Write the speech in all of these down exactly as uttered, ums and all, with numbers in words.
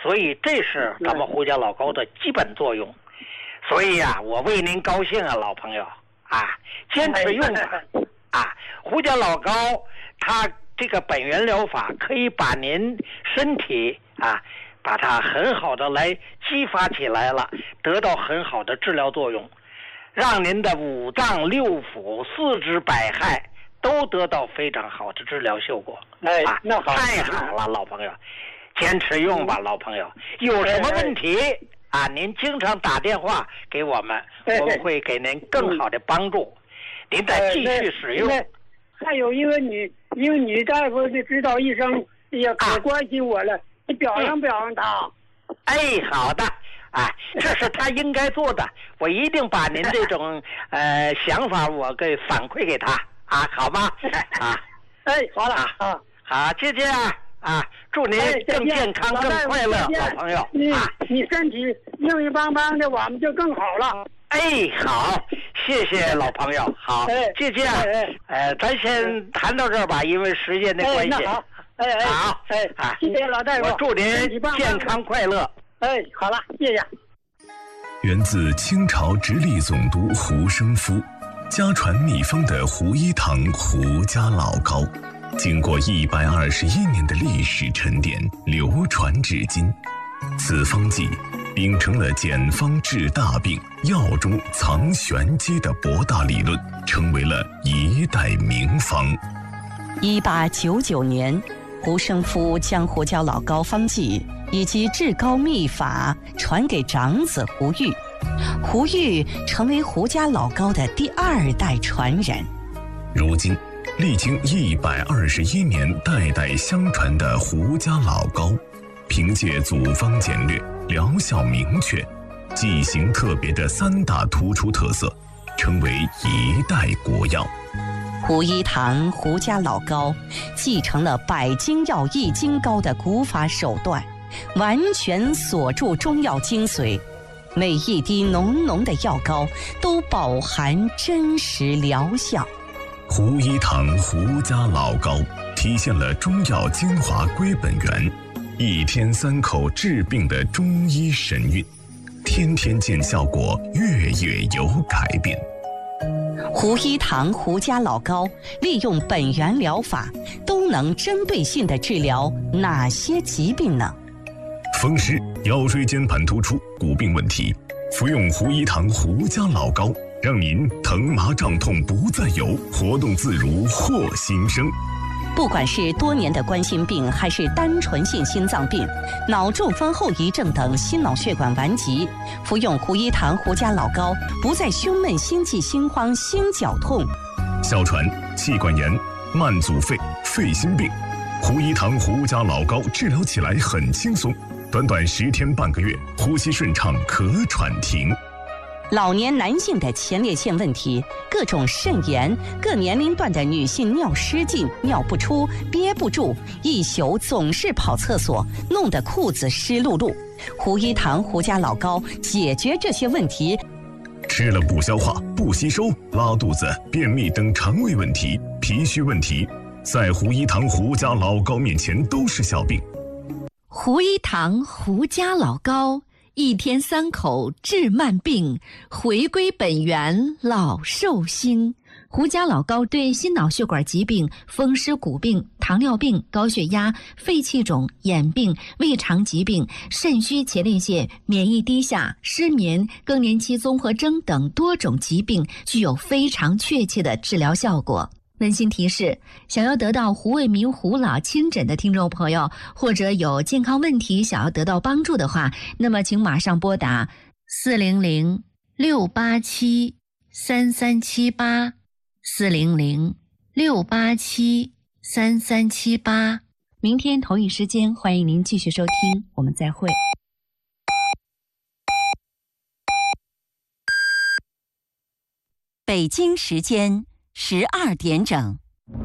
所以这是咱们胡家老高的基本作用。所以呀、啊，我为您高兴啊，老朋友啊，坚持用吧啊！胡家老高他这个本源疗法可以把您身体啊，把它很好的来激发起来了，得到很好的治疗作用，让您的五脏六腑、四肢百骸都得到非常好的治疗效果。 哎， 啊， 那好， 太好了，老朋友，坚持用吧，老朋友。有什么问题？哎哎啊，您经常打电话给我们，我们会给您更好的帮助。您再继续使用。 还有一个女，一个女大夫的指导医生也可关心我了，你表扬表扬他。 哎，好的，啊，这是他应该做的，我一定把您这种呃想法我给反馈给他啊，好吗？啊， 哎，好了啊， 好，姐姐啊。啊，祝您更健康、更快乐，老朋友啊！ 你身体硬硬邦邦的，我们就更好了。 哎，好，谢谢老朋友。好，姐姐，呃，咱先谈到这儿吧，因为时间的关系。 好，哎哎， 好， 哎啊，谢谢老大夫， 我祝您健康快乐。 哎，好了，谢谢。 源自清朝直隶总督胡生夫，家传秘方的胡一堂胡家老高。经过一百二十一年的历史沉淀，流传至今。此方剂秉承了简方治大病、药中藏玄机的博大理论，成为了一代名方。 一八九九年，胡生夫将胡家老高方剂以及治高秘法传给长子胡玉，胡玉成为胡家老高的第二代传人。 如今历经一百二十一年代代相传的胡家老高，凭借组方简略、疗效明确、剂型特别的三大突出特色，成为一代国药。 胡一堂胡家老高继承了百金药一金膏的古法手段，完全锁住中药精髓，每一滴浓浓的药膏都饱含真实疗效。 胡一堂胡家老高体现了中药精华归本源，一天三口治病的中医神韵，天天见效果，月月有改变。 胡一堂胡家老高利用本源疗法，都能针对性地治疗哪些疾病呢？ 风湿、腰椎间盘突出、骨病问题，服用胡一堂胡家老高，让您疼麻胀痛不再有，活动自如获新生。 不管是多年的冠心病，还是单纯性心脏病、脑中风后遗症等心脑血管顽疾，服用胡一堂胡家老高，不再胸闷、心悸、心慌、心绞痛。 哮喘、气管炎、慢阻肺、肺心病，胡一堂胡家老高治疗起来很轻松，短短十天半个月，呼吸顺畅，咳喘停。 老年男性的前列腺问题、各种肾炎、各年龄段的女性尿失禁、尿不出、憋不住，一宿总是跑厕所，弄得裤子湿漉漉。胡一堂胡家老高解决这些问题。 吃了不消化、不吸收、拉肚子、便秘等肠胃问题、脾虚问题，在胡一堂胡家老高面前都是小病。 胡一堂胡家老高，一天三口治慢病，回归本源老寿星。胡家老高对心脑血管疾病、风湿骨病、糖尿病、高血压、肺气肿、眼病、胃肠疾病、肾虚前列腺、免疫低下、失眠、更年期综合征等多种疾病具有非常确切的治疗效果。温馨提示：想要得到胡卫民胡老亲诊的听众朋友，或者有健康问题想要得到帮助的话，那么请马上拨打四零零六八七三三七八四零零六八七三三七八。明天同一时间，欢迎您继续收听，我们再会。 北京时间十二点整，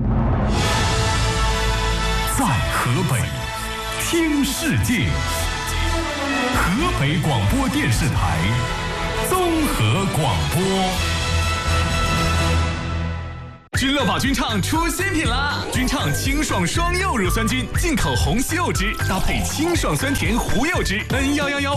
在河北听世界，河北广播电视台综合广播。 君乐宝君畅出新品啦！君畅清爽双柚乳酸菌，进口红西柚汁，搭配清爽酸甜胡柚汁，N 幺幺幺